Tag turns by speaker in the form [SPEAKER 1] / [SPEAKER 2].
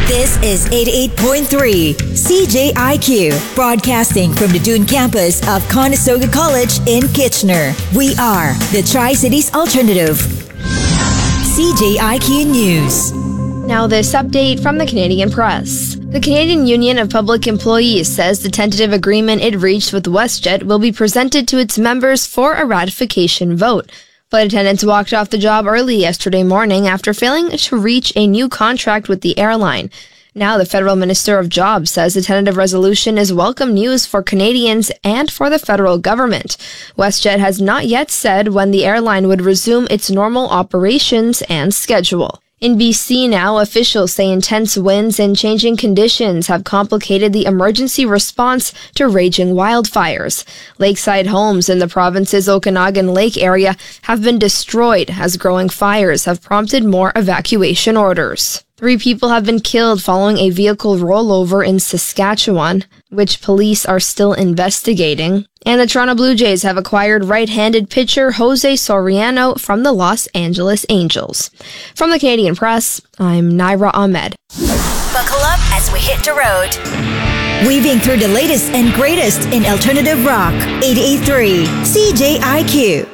[SPEAKER 1] This is 88.3 CJIQ, broadcasting from the Dune campus of Conestoga College in Kitchener. We are the Tri-Cities Alternative. CJIQ News.
[SPEAKER 2] Now this update from the Canadian Press. The Canadian Union of Public Employees says the tentative agreement it reached with WestJet will be presented to its members for a ratification vote. Flight attendants walked off the job early yesterday morning after failing to reach a new contract with the airline. Now the Federal Minister of Jobs says the tentative resolution is welcome news for Canadians and for the federal government. WestJet has not yet said when the airline would resume its normal operations and schedule. In BC now, officials say intense winds and changing conditions have complicated the emergency response to raging wildfires. Lakeside homes in the province's Okanagan Lake area have been destroyed as growing fires have prompted more evacuation orders. 3 people have been killed following a vehicle rollover in Saskatchewan, which police are still investigating. And the Toronto Blue Jays have acquired right-handed pitcher Jose Soriano from the Los Angeles Angels. From the Canadian Press, I'm Naira Ahmed.
[SPEAKER 1] Buckle up as we hit the road. Weaving through the latest and greatest in alternative rock. 88.3 CJIQ.